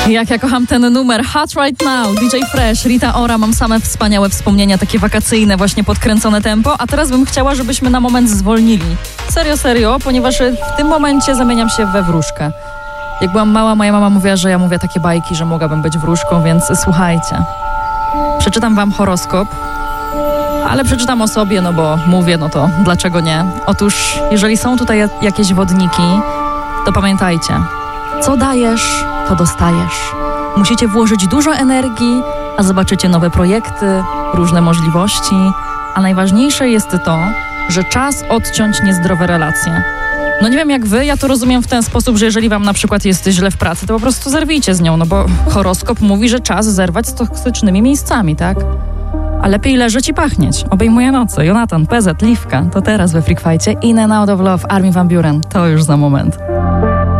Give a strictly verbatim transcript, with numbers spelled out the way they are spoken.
Jak ja kocham ten numer. Hot Right Now, D J Fresh, Rita Ora. Mam same wspaniałe wspomnienia, takie wakacyjne, właśnie podkręcone tempo. A teraz bym chciała, żebyśmy na moment zwolnili. Serio, serio, ponieważ w tym momencie zamieniam się we wróżkę. Jak byłam mała, moja mama mówiła, że ja mówię takie bajki, że mogłabym być wróżką, więc słuchajcie. Przeczytam wam horoskop, ale przeczytam o sobie, no bo mówię, no to dlaczego nie? Otóż, jeżeli są tutaj jakieś wodniki, to pamiętajcie, co dajesz, to dostajesz. Musicie włożyć dużo energii, a zobaczycie nowe projekty, różne możliwości, a najważniejsze jest to, że czas odciąć niezdrowe relacje. No nie wiem jak wy, ja to rozumiem w ten sposób, że jeżeli wam na przykład jest źle w pracy, to po prostu zerwijcie z nią, no bo horoskop mówi, że czas zerwać z toksycznymi miejscami, tak? A lepiej leżeć i pachnieć. Obejmuje noce. Jonathan, P Z, Liwka. To teraz we Freak Fight'cie. In and Out of Love, Armin van Buuren. To już za moment.